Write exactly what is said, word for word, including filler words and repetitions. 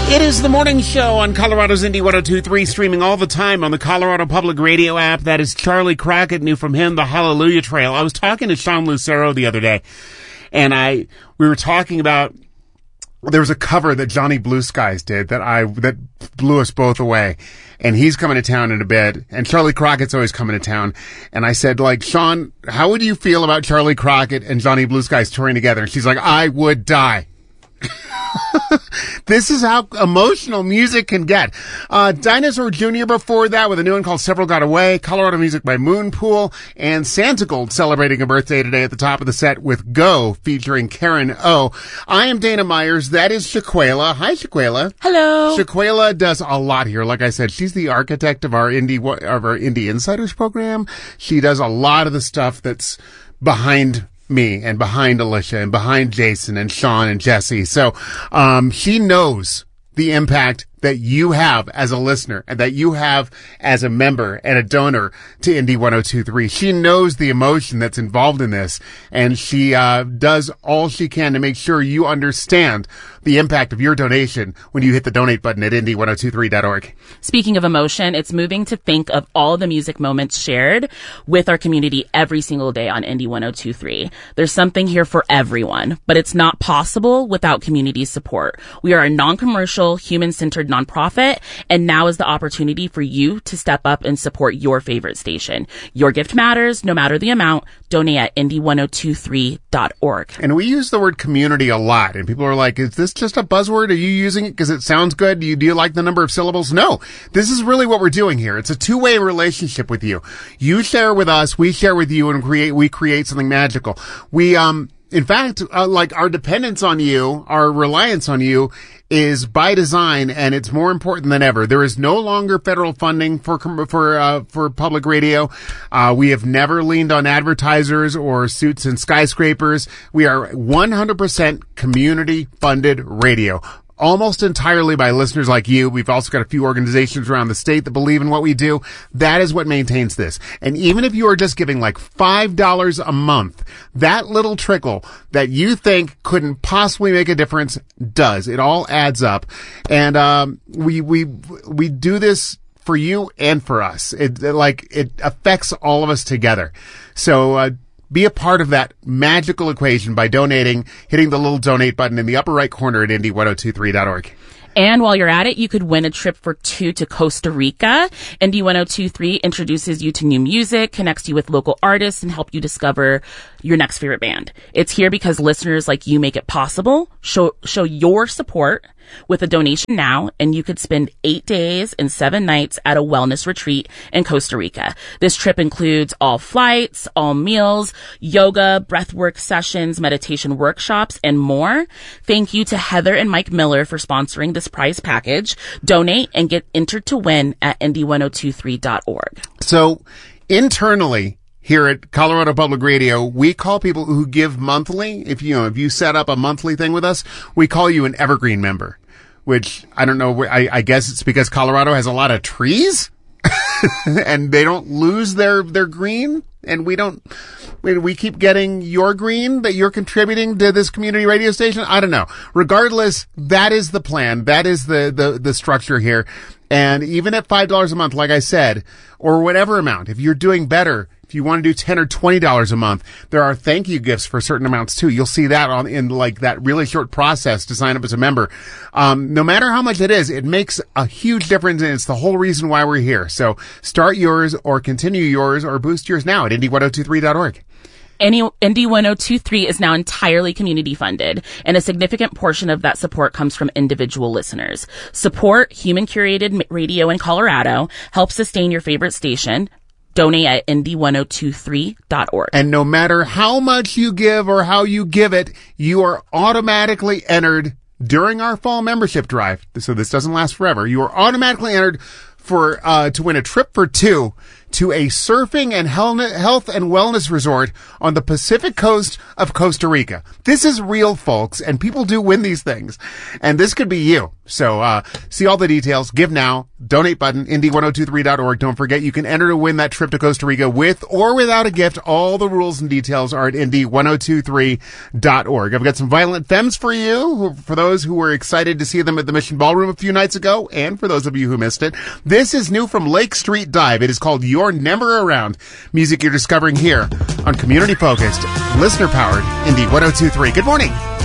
It is the morning show on Colorado's Indie one oh two point three, streaming all the time on the Colorado Public Radio app. That is Charlie Crockett. Knew from him the Hallelujah Trail. I was talking to Sean Lucero the other day, and I we were talking about there was a cover that Johnny Blue Skies did that I that blew us both away. And he's coming to town in a bit, and Charlie Crockett's always coming to town. And I said, like, Sean, how would you feel about Charlie Crockett and Johnny Blue Skies touring together? And she's like, I would die. This is how emotional music can get. Uh, Dinosaur Junior before that with a new one called Several Got Away, Colorado music by Moonpool, and Santa Gold celebrating a birthday today at the top of the set with Go featuring Karen O. I am Dana Myers. That is Shaquela. Hi, Shaquela. Hello. Shaquela does a lot here. Like I said, she's the architect of our Indie, of our Indie Insiders program. She does a lot of the stuff that's behind me and behind Alicia and behind Jason and Sean and Jesse. So, um, she knows the impact that you have as a listener and that you have as a member and a donor to Indie one oh two point three. She knows the emotion that's involved in this, and she, uh, does all she can to make sure you understand the impact of your donation when you hit the donate button at indie one oh two three dot org. Speaking of emotion, it's moving to think of all the music moments shared with our community every single day on Indie one oh two point three. There's something here for everyone, but it's not possible without community support. We are a non-commercial, human-centered nonprofit, and now is the opportunity for you to step up and support your favorite station. Your gift matters, no matter the amount. Donate at indie one oh two three dot org. And we use the word community a lot, and people are like, is this just a buzzword? Are you using it because it sounds good? Do you, do you like the number of syllables? No. This is really what we're doing here. It's a two-way relationship with you. You share with us, we share with you, and create we create something magical. We, um, in fact, uh, like our dependence on you, our reliance on you is by design, and it's more important than ever. There is no longer federal funding for for uh, for public radio. Uh, we have never leaned on advertisers or suits and skyscrapers. We are one hundred percent community-funded radio. Almost entirely by listeners like you. We've also got a few organizations around the state that believe in what we do. That is what maintains this. And even if you are just giving like five dollars a month, that little trickle that you think couldn't possibly make a difference does. It all adds up. And, um, we, we, we do this for you and for us. It, like, it affects all of us together. So, uh, be a part of that magical equation by donating, hitting the little donate button in the upper right corner at indie one oh two three dot org. And while you're at it, you could win a trip for two to Costa Rica. Indie one oh two point three introduces you to new music, connects you with local artists, and help you discover your next favorite band. It's here because listeners like you make it possible. Show, show your support with a donation now, and you could spend eight days and seven nights at a wellness retreat in Costa Rica. This trip includes all flights, all meals, yoga, breathwork sessions, meditation workshops, and more. Thank you to Heather and Mike Miller for sponsoring this prize package. Donate and get entered to win at indie one oh two three dot org. So, internally, here at Colorado Public Radio, we call people who give monthly, if you know, if you set up a monthly thing with us, we call you an evergreen member, which I don't know, I, I guess it's because Colorado has a lot of trees and they don't lose their, their green, and we don't, we, we keep getting your green that you're contributing to this community radio station. I don't know. Regardless, that is the plan. That is the, the, the structure here. And even at five dollars a month, like I said, or whatever amount, if you're doing better, if you want to do ten or twenty dollars a month, there are thank you gifts for certain amounts too. You'll see that on in like that really short process to sign up as a member. Um, no matter how much it is, it makes a huge difference, and it's the whole reason why we're here. So start yours or continue yours or boost yours now at indie one oh two three dot org. Indie one oh two three is now entirely community funded, and a significant portion of that support comes from individual listeners. Support human curated radio in Colorado. Help sustain your favorite station. Donate at indie one oh two three dot org. And no matter how much you give or how you give it, you are automatically entered during our fall membership drive. So this doesn't last forever. You are automatically entered for, uh, to win a trip for two to a surfing and health and wellness resort on the Pacific coast of Costa Rica. This is real, folks, and people do win these things. And this could be you. So, uh, see all the details. Give now. Donate button, Indy ten twenty-three dot org. Don't forget, you can enter to win that trip to Costa Rica with or without a gift. All the rules and details are at Indy ten twenty-three dot org. I've got some Violent Femmes for you, for those who were excited to see them at the Mission Ballroom a few nights ago, and for those of you who missed it. This is new from Lake Street Dive. It is called You're Never Around. Music you're discovering here on Community Focused, listener-powered Indy ten twenty-three. Good morning.